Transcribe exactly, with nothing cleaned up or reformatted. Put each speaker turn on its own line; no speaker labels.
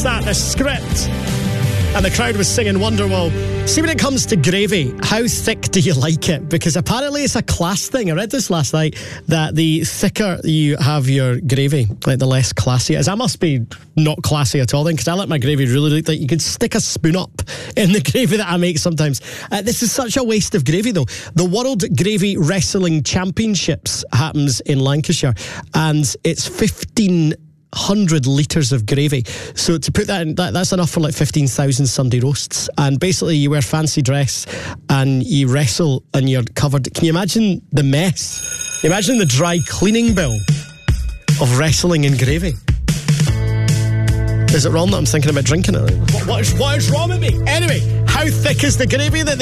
that? The script. And the crowd was singing Wonderwall. See, when it comes to gravy, how thick do you like it? Because apparently it's a class thing. I read this last night, that the thicker you have your gravy, like the less classy it is. That must be not classy at all then, because I like my gravy really look like you could stick a spoon up in the gravy that I make sometimes. Uh, this is such a waste of gravy, though. The World Gravy Wrestling Championships happens in Lancashire, and it's fifteen hundred litres of gravy. So to put that in, that, that's enough for like fifteen thousand Sunday roasts. And basically you wear fancy dress and you wrestle and you're covered. Can you imagine the mess? Imagine the dry cleaning bill of wrestling in gravy. Is it wrong that I'm thinking about drinking it? What, what, is, what is wrong with me? Anyway, how thick is the gravy that they